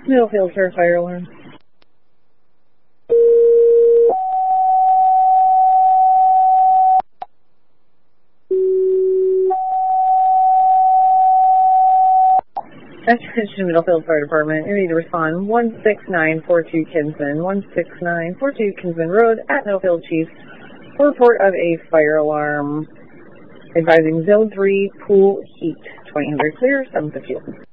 Middlefield for fire alarm. Attention Middlefield Fire Department, you need to respond 16942 Kinsman, 16942 Kinsman Road at Middlefield Chief for report of a fire alarm. Advising Zone 3 pool heat, 2000 clear, 750.